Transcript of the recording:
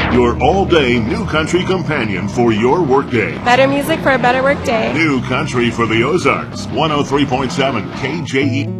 Your all-day new country companion for your workday. Better music for a better work day. New country for the Ozarks. 103.7 KJE.